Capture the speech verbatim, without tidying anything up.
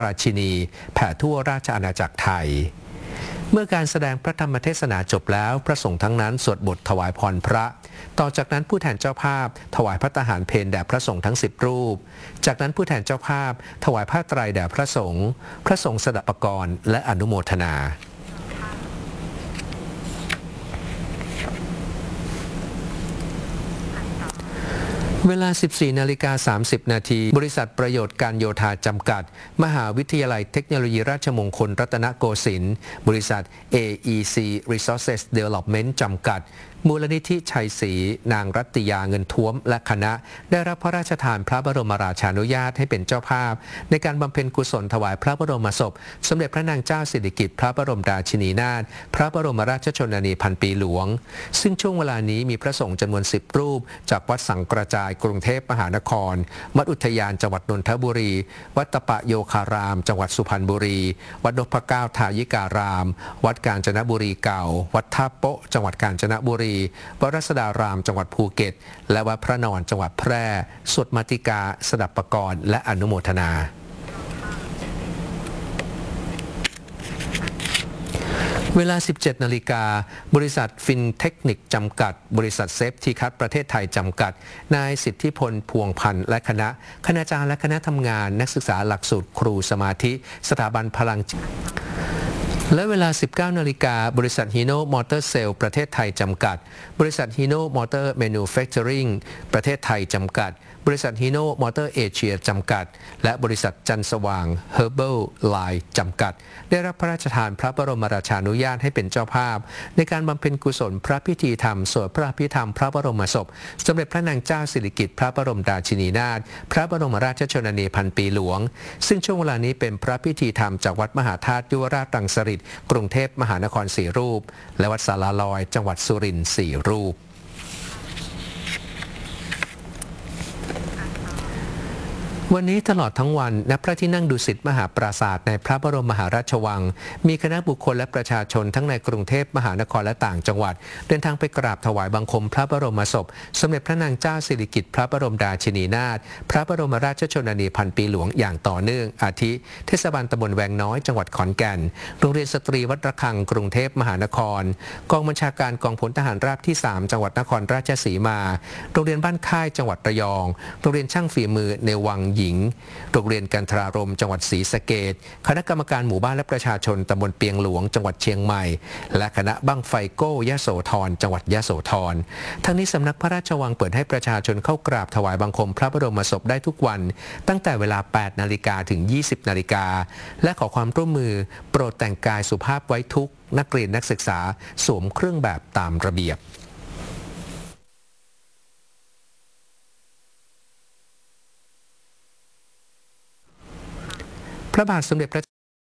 ราชินีแผ่ทั่วราชอาณาจักรไทยเมื่อการแสดงพระธรรมเทศนาจบแล้วพระสงฆ์ทั้งนั้นสวดบทถวายพรพระต่อจากนั้นผู้แทนเจ้าภาพถวายพระตาหารเพลแด่พระสงฆ์ทั้งสิบรูปจากนั้นผู้แทนเจ้าภาพถวายผ้าไตรแด่พระสงฆ์พระสงฆ์สดับปกรณ์และอนุโมทนาเวลา สิบสี่นาฬิกาสามสิบนาที บริษัทประโยชน์การโยธาจำกัดมหาวิทยาลัยเทคโนโลยีราชมงคลรัตนโกสินทร์บริษัท เอ อี ซี Resources Development จำกัดมูลนิธิชัยศรีนางรัตยาเงินท้วมและคณะได้รับพระราชทานพระบรมราชานุญาตให้เป็นเจ้าภาพในการบำเพ็ญกุศลถวายพระบรมศพสมเด็จพระนางเจ้าสิริกิติ์พระบรมราชินีนาถพระบรมราชชนนีพันปีหลวงซึ่งช่วงเวลานี้มีพระสงฆ์จำนวนสิบรูปจากวัดสังกระจายกรุงเทพมหานครวัดอุทยานจังหวัดนนทบุรีวัดตะปะโยคารามจังหวัดสุพรรณบุรีวัดนพเก้าทายิการาม วัดกาญจนบุรีเก่าวัดท่าโป๊ะจังหวัดกาญจนบุรีวัดรัศดารามจังหวัดภูเก็ตและวัดพระนอนจังหวัดแพร่สวดมาติกาสดับปกรณ์และอนุโมทนาเวลา สิบเจ็ดนาฬิกาบริษัทฟินเทคนิคจำกัดบริษัทเซฟทีคัสประเทศไทยจำกัดนายสิทธิพลพวงพันธ์และคณะคณาจารย์และคณะทำงานนักศึกษาหลักสูตรครูสมาธิสถาบันพลังจิตและเวลา สิบเก้านาฬิกาบริษัทฮีโน่มอเตอร์เซลล์ประเทศไทยจำกัดบริษัทฮีโน่มอเตอร์แมนูแฟคเจอริงประเทศไทยจำกัดบริษัทฮีโน่มอเตอร์เอเชียจำกัดและบริษัทจันสว่างเฮอร์เบิลไลน์จำกัดได้รับพระราชทานพระบรมราชานุญาตให้เป็นเจ้าภาพในการบำเพ็ญกุศลพระพิธีธรรมสวดพระอภิธรรมพระบรมศพสมเด็จพระนางเจ้าสิริกิติ์พระบรมราชินีนาถพระบรมราชชนนีพันปีหลวงซึ่งช่วงเวลานี้เป็นพระพิธีธรรมจากวัดมหาธาตุยุวราชรังสฤษฎ์กรุงเทพมหานครสี่รูปและวัดสาราลอยจังหวัดสุรินทร์สี่รูปวันนี้ตลอดทั้งวันณพระที่นั่งดุสิตมหาปราสาทในพระบรมมหาราชวังมีคณะบุคคลและประชาชนทั้งในกรุงเทพมหานครและต่างจังหวัดเดินทางไปกราบถวายบังคมพระบรมศพสมเด็จพระนางเจ้าสิริกิติ์พระบรมราชินีนาถพระบรมราชชนนีพันปีหลวงอย่างต่อเนื่องอาทิเทศบาลตำบลแวงน้อยจังหวัดขอนแก่นโรงเรียนสตรีวัดระฆังกรุงเทพมหานครกองบัญชาการกองพลทหารราบที่สามจังหวัดนครราชสีมาโรงเรียนบ้านค่ายจังหวัดระยองโรงเรียนช่างฝีมือในวังหญิงโรงเรียนกันทรารมจังหวัดศรีสะเกษคณะกรรมการหมู่บ้านและประชาชนตำบลเปียงหลวงจังหวัดเชียงใหม่และคณะบั้งไฟโก้ยโสธรจังหวัดยโสธรทั้งนี้สำนักพระราชวังเปิดให้ประชาชนเข้ากราบถวายบังคมพระบรมศพได้ทุกวันตั้งแต่เวลา แปดนาฬิกาถึง ยี่สิบนาฬิกาและขอความร่วมมือโปรดแต่งกายสุภาพไว้ทุกนักเรียนนักศึกษาสวมเครื่องแบบตามระเบียบพระบาทสมเด็จพระ